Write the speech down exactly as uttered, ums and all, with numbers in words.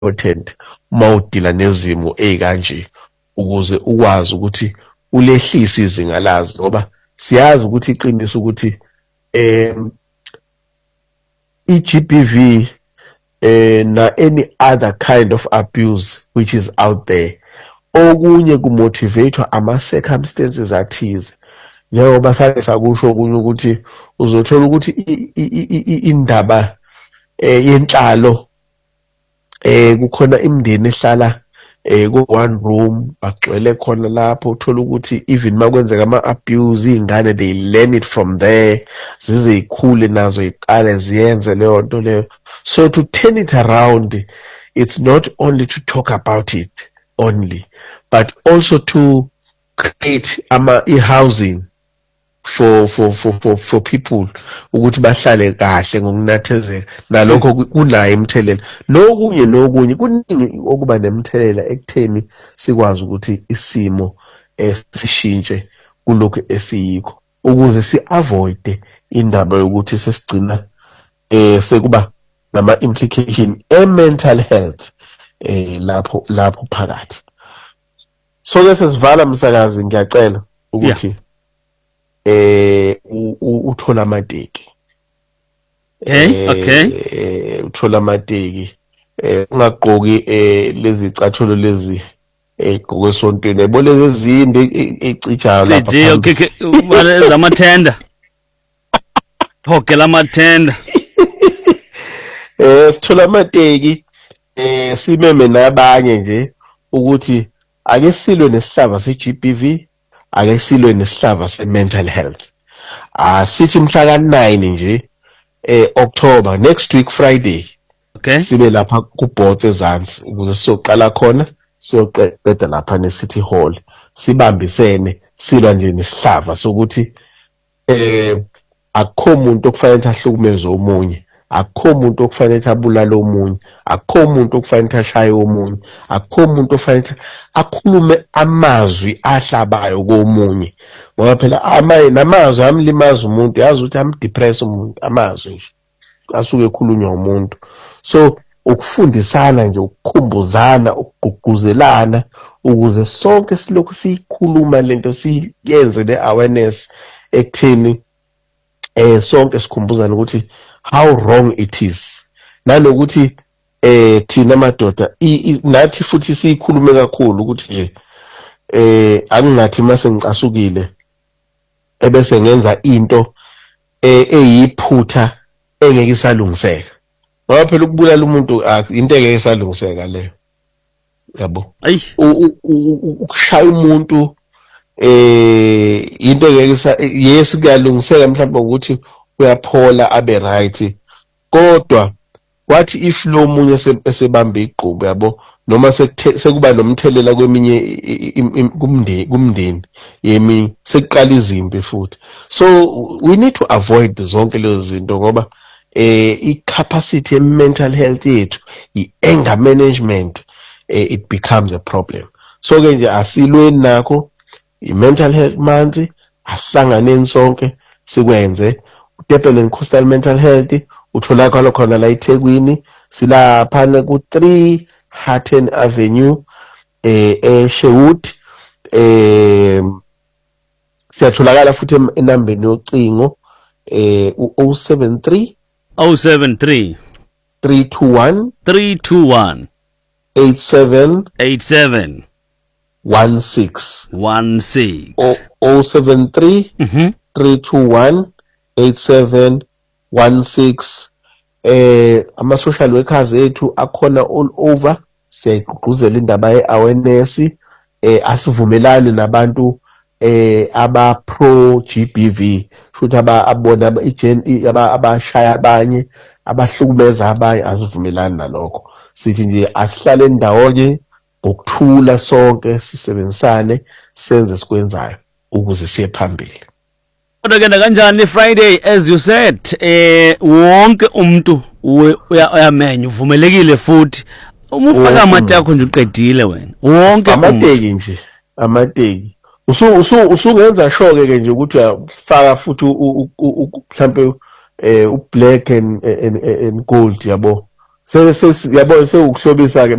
important uma udila nezimo ezikanje ukuze ukwazi ukuthi ulehlise izinga lazo ngoba siyazi ukuthi iqiniso ukuthi em i-G B V eh na any other kind of abuse which is out there okunye kumotivate ama circumstances athize njengoba sake sakusho okunye ukuthi uzothola ukuthi indaba eh yenhlalo eh kukhona imindeni ehlala eh ku one room bagcwele khona lapho uthola ukuthi even makwenzeka ama abuse ingane they learn it from there zize ikhule nazo iqale ziyenze leyo nto leyo. So to turn it around, it's not only to talk about it only, but also to create ama e-housing for for for for for people ukuthi bahlale kahle ngokunathezeka nalokho kunayo imthelela nokunye nokunye kuningi okuba nemthelela ekutheni sikwazi ukuthi isimo esishintshe kulokho esiyikho ukuze si-avoid indaba yokuthi sesigcina eh sekuba nama implication e mental health eh lapho lapho phakathi. So ke sesivala msakazi ngiyacela ukuthi yeah. eh uthola amateki okay okay uthola amateki eh ungaqoki eh lezi icathulo lezi egqoke esontweni yabona lezi ezinde ecijayo lapha nje okay ubale zamathenda hokela amathenda eh sithola amateki eh simeme nabanye nje ukuthi ake silwe nesihlava se-G B V ake silwe nesihlava se-mental health. Ah sithi mhla ka nine nje eh October next week Friday okay sibe lapha ku board ezansi ukuze sizoqala khona siyoqeda lapha ne City Hall sibambisene silwa nje nesihlava sokuthi eh akukho umuntu okufanele ahlukumeze omunye akukho umuntu okufanele abulale omunye akukho umuntu okufanele ashaye omunye akukho umuntu okufanele akhulume amazwi ahlabayo komunye ngoba phela amaye namazwi amlimaza umuntu yazi ukuthi amdepress umuntu amazwi nje asuke ekhulunywa umuntu. So ukufundisana nje ukukhumbuzana ukugqugquzelana ukuze sonke silokhu sikhuluma lento siyenze le awareness ekutheni eh sonke sikhumbuzana ukuthi how wrong it is nanokuthi eh thina madoda nathi futhi sikhulume kakhulu ukuthi nje eh akungathi mase ngicasukile ebese ngenza into eh eyiphutha engeke isalungiseka ngoba phela ukubulala umuntu into engeke isalungiseka leyo yabo ukushaya umuntu eh into engeke yes kuyalungiseka mhlawumbe ukuthi uyaphola abe right kodwa wathi if lo munye sebamba iqhubu yabo noma sekuba nomthelela kweminye kumndeni kumndeni yemi sekuqala izimpi futhi. So we need to avoid zonke lezo zinto ngoba eh i-capacity mental health yethu i-anger management eh, it becomes a problem. So ke nje asilweni nakho i-mental health month asihlanganeni sonke sikwenze Durban and Coastal Mental Health utholakala khona la eThekwini silapha ku three Hatton Avenue eh eSherwood eh siyatholakala futhi enambeni yocingo eh u seven three oh seven three three two one three two one eight seven eight seven one six one six oh seven three mhm three two one eight seven one six eh ama social workers ethu akhona all over siyagqugquzela indaba ye-awareness eh asivumelani nabantu eh aba pro G B V futhi aba abona abashaya abanye abahlukumeza abanye asivumelani nalokho sithi nje asihlale ndawonye ngokuthula sonke sisebenzisane senze sikwenzayo ukuze siye phambili. Kodwa ke kanjani Friday as you said eh wonke umuntu uyamenya uvumelekile futhi uma ufaka amati akho nje uqedile wena wonke amateki nje amateki usu usu usungenza sure ke nje ukuthi uyafaka futhi mhlambe eh u black and and gold yabo se yabona sewukuhlobisa ke